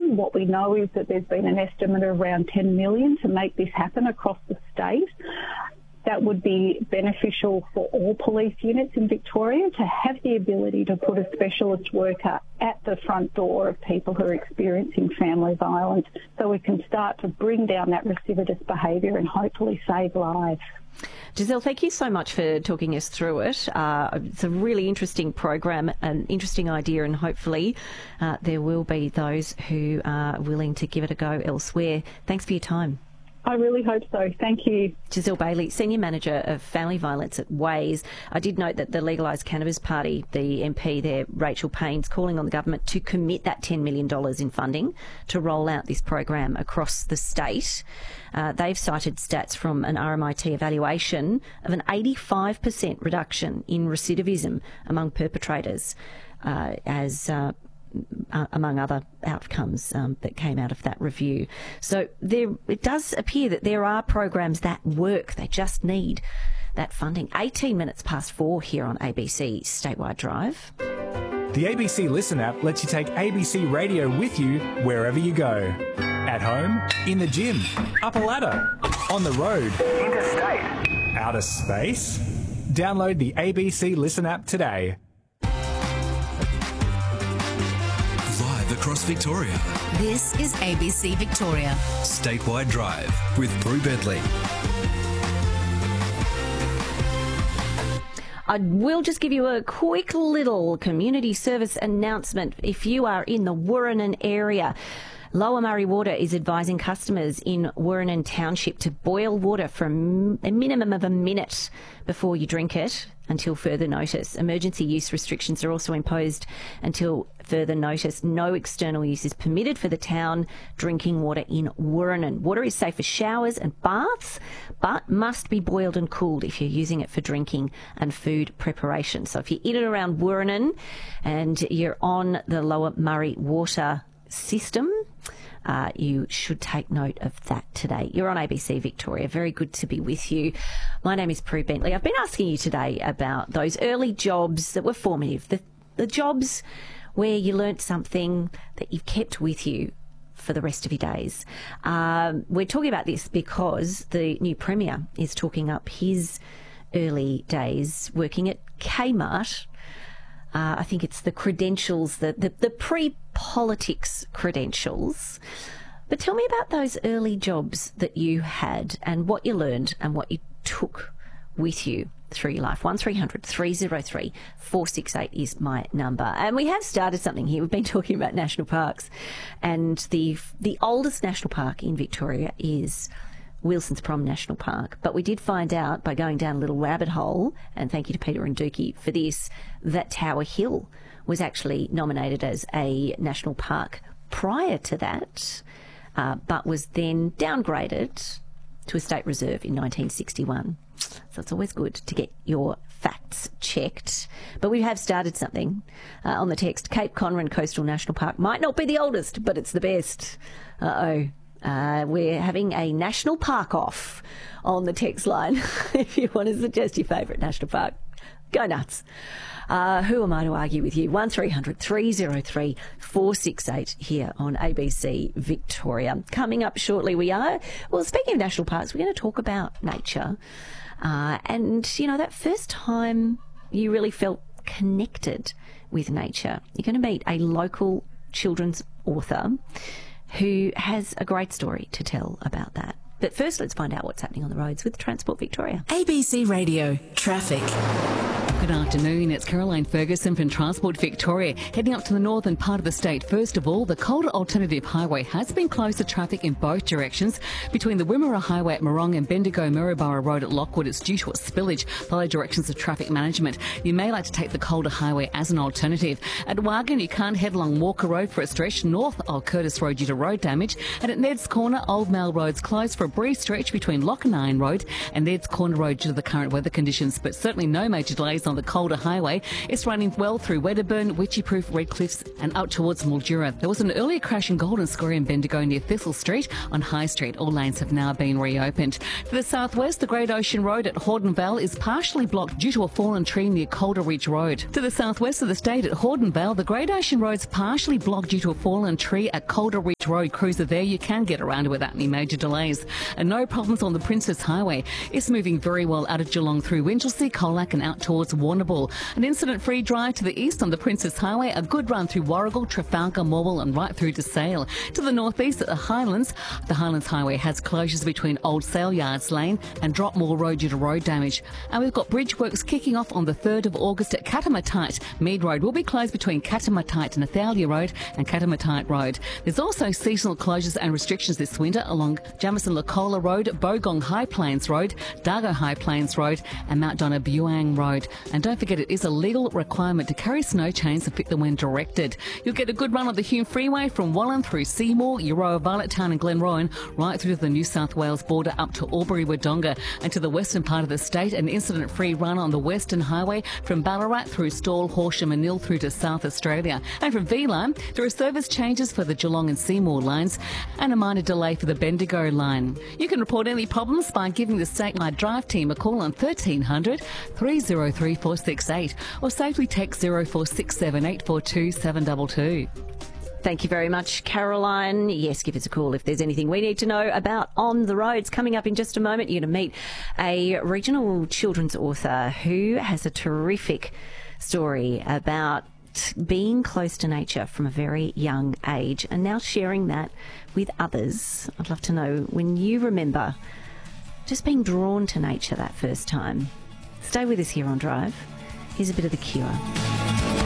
funding. What we know is that there's been an estimate of around $10 million to make this happen across the state. That would be beneficial for all police units in Victoria to have the ability to put a specialist worker at the front door of people who are experiencing family violence, so we can start to bring down that recidivist behaviour and hopefully save lives. Giselle, thank you so much for talking us through it. It's a really interesting program, an interesting idea, and hopefully there will be those who are willing to give it a go elsewhere. Thanks for your time. I really hope so. Thank you. Giselle Bailey, Senior Manager of Family Violence at Ways. I did note that the Legalised Cannabis Party, the MP there, Rachel Payne's calling on the government to commit that $10 million in funding to roll out this program across the state. They've cited stats from an RMIT evaluation of an 85% reduction in recidivism among perpetrators among other outcomes that came out of that review. So it does appear that there are programs that work. They just need that funding. 18 minutes past 4 here on ABC Statewide Drive. The ABC Listen app lets you take ABC Radio with you wherever you go. At home, in the gym, up a ladder, on the road, interstate, outer space. Download the ABC Listen app today. Across Victoria. This is ABC Victoria. Statewide Drive with Prue Bentley. I will just give you a quick little community service announcement. If you are in the Wurrunen area, Lower Murray Water is advising customers in Wurrunen Township to boil water for a minimum of a minute before you drink it until further notice. Emergency use restrictions are also imposed until further notice. No external use is permitted for the town drinking water in Wurrunen. Water is safe for showers and baths, but must be boiled and cooled if you're using it for drinking and food preparation. So if you're in and around Wurrunen and you're on the Lower Murray Water system, you should take note of that today. You're on ABC Victoria. Very good to be with you. My name is Prue Bentley. I've been asking you today about those early jobs that were formative, the jobs where you learnt something that you've kept with you for the rest of your days. We're talking about this because the new Premier is talking up his early days working at Kmart. I think it's the credentials, the pre-politics credentials. But tell me about those early jobs that you had and what you learned and what you took with you through your life. 1300 303 468 is my number. And we have started something here. We've been talking about national parks. And the oldest national park in Victoria is Wilson's Prom National Park. But we did find out by going down a little rabbit hole, and thank you to Peter and Dookie for this, that Tower Hill was actually nominated as a national park prior to that, but was then downgraded to a state reserve in 1961. So it's always good to get your facts checked. But we have started something on the text. Cape Conran Coastal National Park might not be the oldest, but it's the best. We're having a national park off on the text line. If you want to suggest your favourite national park, go nuts. Who am I to argue with you? 1300 303 468 here on ABC Victoria. Coming up shortly speaking of national parks, we're going to talk about nature. And, you know, that first time you really felt connected with nature. You're going to meet a local children's author who has a great story to tell about that. But first, let's find out what's happening on the roads with Transport Victoria. ABC Radio Traffic. Good afternoon, it's Caroline Ferguson from Transport Victoria. Heading up to the northern part of the state, first of all, the Calder Alternative Highway has been closed to traffic in both directions. Between the Wimmera Highway at Morong and Bendigo-Maryborough Road at Lockwood, it's due to a spillage. Follow directions of traffic management. You may like to take the Calder Highway as an alternative. At Wagon, you can't head along Walker Road for a stretch north of Curtis Road due to road damage. And at Ned's Corner, Old Mail Road's closed for a brief stretch between Lockernine Road and Ned's Corner Road due to the current weather conditions, but certainly no major delays on the Calder Highway. It's running well through Wedderburn, Witchyproof, Redcliffs and out towards Mildura. There was an earlier crash in Golden Square in Bendigo near Thistle Street. On High Street, all lanes have now been reopened. To the southwest, the Great Ocean Road at Hordenvale is partially blocked due to a fallen tree near Calder Ridge Road. To the southwest of the state at Hordenvale, the Great Ocean Road is partially blocked due to a fallen tree at Calder Ridge Road cruiser there. You can get around without any major delays. And no problems on the Princess Highway. It's moving very well out of Geelong through Winchelsea, Colac and out towards Warrnambool. An incident-free drive to the east on the Princess Highway. A good run through Warragul, Trafalgar, Morwell and right through to Sale. To the northeast at the Highlands Highway has closures between Old Sale Yards Lane and Dropmore Road due to road damage. And we've got bridge works kicking off on the 3rd of August at Katamatite. Mead Road will be closed between Katamatite and Athalia Road and Katamatite Road. There's also seasonal closures and restrictions this winter along Jamison-Lacola Road, Bogong High Plains Road, Dargo High Plains Road and Mount Donna Buang Road. And don't forget, it is a legal requirement to carry snow chains and fit them when directed. You'll get a good run on the Hume Freeway from Wallan through Seymour, Euroa, Violettown and Glenrowan, right through to the New South Wales border up to Albury-Wodonga and to the western part of the state. An incident-free run on the Western Highway from Ballarat through Stawell, Horsham and Nil through to South Australia. And from V-Line, there are service changes for the Geelong and Seymour lines and a minor delay for the Bendigo line. You can report any problems by giving the statewide drive team a call on 1300 303 468 or safely text 0467 842 722. Thank you very much, Caroline. Yes, give us a call if there's anything we need to know about on the roads. Coming up in just a moment, you're going to meet a regional children's author who has a terrific story about being close to nature from a very young age and now sharing that with others. I'd love to know when you remember just being drawn to nature that first time. Stay with us here on Drive. Here's a bit of The Cure.